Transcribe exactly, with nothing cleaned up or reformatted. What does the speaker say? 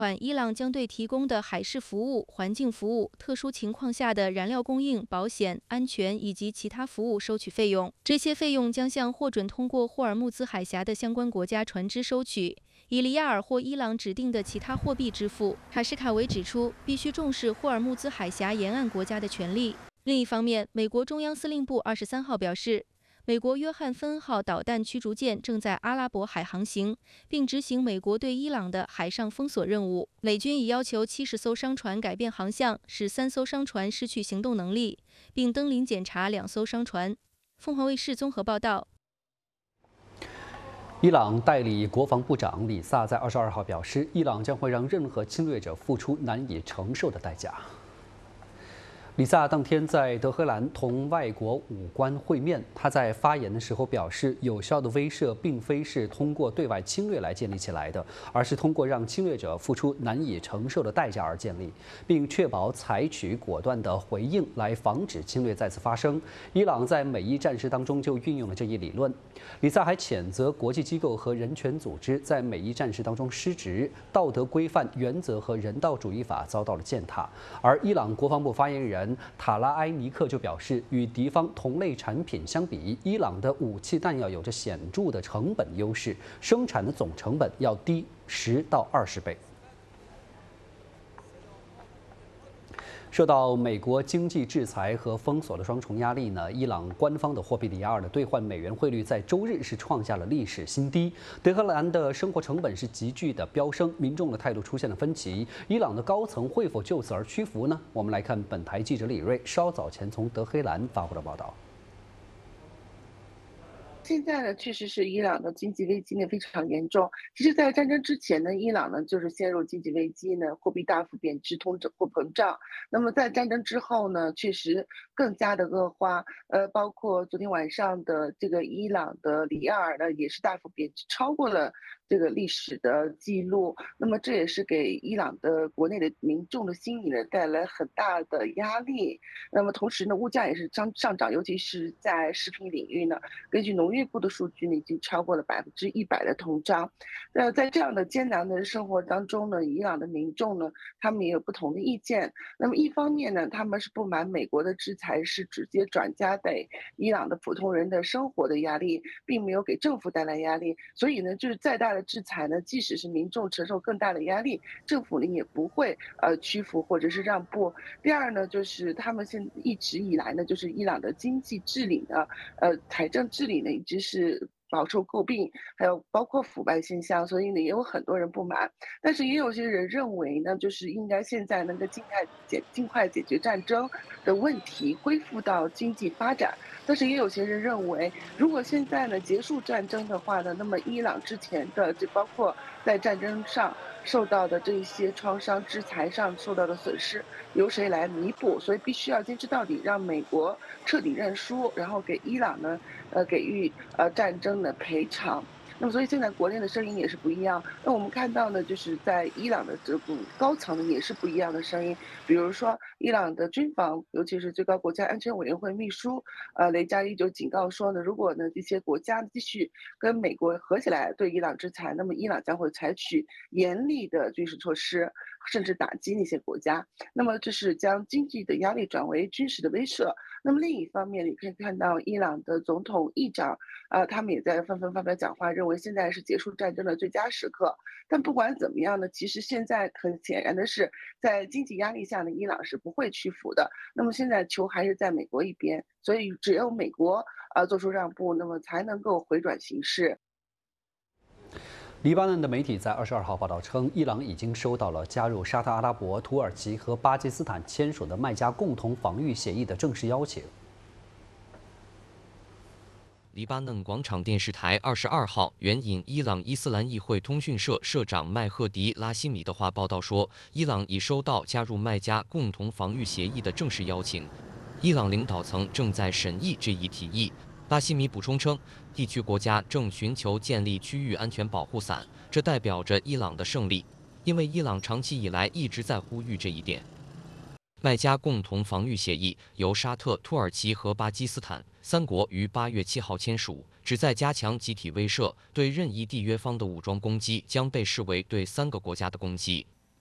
伊朗将对提供的海事服务、环境服务、特殊情况下的燃料供应、保险、安全以及其他服务收取费用。这些费用将向获准通过霍尔木兹海峡的相关国家船只收取，以里亚尔或伊朗指定的其他货币支付。卡什卡维指出，必须重视霍尔木兹海峡沿岸国家的权利。另一方面，美国中央司令部二十三号表示，美国约翰芬号导弹驱逐舰正在阿拉伯海航行，并执行美国对伊朗的海上封锁任务。美军已要求七十艘商船改变航向，使三艘商船失去行动能力，并登临检查两艘商船。凤凰卫视综合报道。 伊朗代理国防部长里萨在二十二号表示，伊朗将会让任何侵略者付出难以承受的代价。里萨当天在德黑兰同外国武官会面，他在发言的时候表示，有效的威慑并非是通过对外侵略来建立起来的，而是通过让侵略者付出难以承受的代价而建立，并确保采取果断的回应来防止侵略再次发生。伊朗在美伊战事当中就运用了这一理论。里萨还谴责国际机构和人权组织在美伊战事当中失职，道德规范原则和人道主义法遭到了践踏。而伊朗国防部发言人塔拉埃尼克就表示，与敌方同类产品相比，伊朗的武器弹药有着显著的成本优势，生产的总成本要低十到二十倍。受到美国经济制裁和封锁的双重压力呢，伊朗官方的货币里亚尔的兑换美元汇率在周日是创下了历史新低。德黑兰的生活成本是急剧的飙升，民众的态度出现了分歧。伊朗的高层会否就此而屈服呢？我们来看本台记者李锐稍早前从德黑兰发布的报道。 现在呢，确实是伊朗的经济危机呢非常严重。其实，在战争之前呢，伊朗呢就是陷入经济危机呢，货币大幅贬值，通货膨胀。那么在战争之后呢，确实更加的恶化。呃，包括昨天晚上的这个伊朗的里亚尔呢，也是大幅贬值，超过了这个历史的记录。那么这也是给伊朗的国内的民众的心理呢带来很大的压力。那么同时呢，物价也是上上涨，尤其是在食品领域呢，根据农业部的数据呢，已经超过了百分之一百的通胀。那在这样的艰难的生活当中呢，伊朗的民众呢，他们也有不同的意见。那么一方面呢，他们是不满美国的制裁是直接转嫁给伊朗的普通人的生活的压力，并没有给政府带来压力。所以呢，就是再大的制裁呢，即使是民众承受更大的压力，政府呢也不会呃屈服或者是让步。第二呢，就是他们现一直以来呢，就是伊朗的经济治理呢，呃，财政治理呢，一直是饱受诟病，还有包括腐败现象，所以呢，也有很多人不满。但是也有些人认为呢，就是应该现在能够尽快解尽快解决战争的问题，恢复到经济发展。但是也有些人认为，如果现在呢结束战争的话呢，那么伊朗之前的这包括在战争上受到的这些创伤、制裁上受到的损失，由谁来弥补？所以必须要坚持到底，让美国彻底认输，然后给伊朗呢，呃，给予呃战争的赔偿。那么，所以现在国内的声音也是不一样。那我们看到呢，就是在伊朗的这种高层呢，也是不一样的声音。比如说，伊朗的军防，尤其是最高国家安全委员会秘书，呃，雷加伊就警告说呢，如果呢这些国家继续跟美国合起来对伊朗制裁，那么伊朗将会采取严厉的军事措施，甚至打击那些国家。那么这是将经济的压力转为军事的威慑。那么另一方面，你可以看到伊朗的总统、议长，啊、呃，他们也在纷纷发表讲话，认为现在是结束战争的最佳时刻。但不管怎么样呢，其实现在很显然的是，在经济压力下呢，伊朗是不会屈服的。那么现在球还是在美国一边，所以只有美国呃做出让步，那么才能够回转形势。 黎巴嫩的媒体在二十二号报道称，伊朗已经收到了加入沙特阿拉伯、土耳其和巴基斯坦签署的麦加共同防御协议的正式邀请。 黎巴嫩广场电视台二十二号援引伊朗伊斯兰议会通讯社社长麦赫迪·拉希米的话报道说，伊朗已收到加入麦加共同防御协议的正式邀请，伊朗领导层正在审议这一提议。拉希米补充称，地区国家正寻求建立区域安全保护伞，这代表着伊朗的胜利，因为伊朗长期以来一直在呼吁这一点。麦加共同防御协议由沙特、土耳其和巴基斯坦三国于八月七号签署，旨在加强集体威慑，对任意缔约方的武装攻击将被视为对三个国家的攻击。